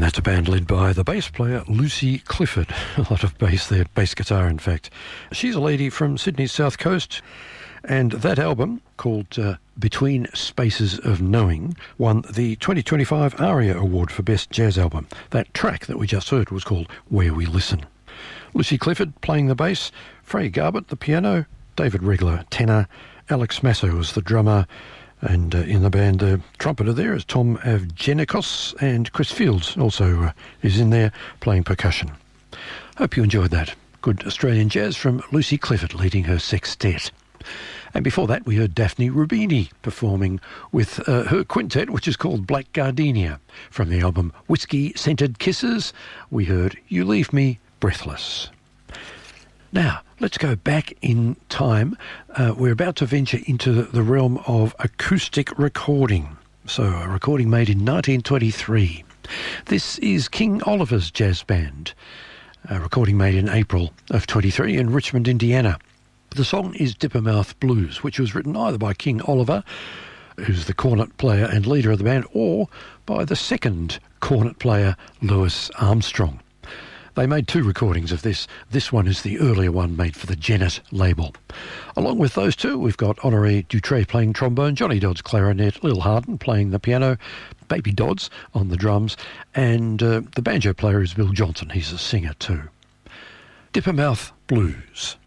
that's a band led by the bass player Lucy Clifford. A lot of bass there, bass guitar in fact. She's a lady from Sydney's South Coast, and that album, called Between Spaces of Knowing, won the 2025 ARIA Award for Best Jazz Album. That track that we just heard was called Where We Listen. Lucy Clifford playing the bass, Frey Garbutt the piano, David Regler tenor, Alex Masso was the drummer, and in the band, the trumpeter there is Tom Avgenikos, and Chris Fields also is in there playing percussion. Hope you enjoyed that. Good Australian jazz from Lucy Clifford leading her sextet. And before that, we heard Daphne Rubini performing with her quintet, which is called Black Gardenia. From the album Whiskey Scented Kisses, we heard You Leave Me Breathless. Now, let's go back in time. We're about to venture into the realm of acoustic recording. So, a recording made in 1923. This is King Oliver's Jazz Band. A recording made in April of 23 in Richmond, Indiana. The song is Dippermouth Blues, which was written either by King Oliver, who's the cornet player and leader of the band, or by the second cornet player, Louis Armstrong. They made two recordings of this. This one is the earlier one made for the Genet label. Along with those two, we've got Honoré Dutré playing trombone, Johnny Dodds clarinet, Lil Hardin playing the piano, Baby Dodds on the drums, and the banjo player is Bill Johnson. He's a singer too. Dippermouth Blues.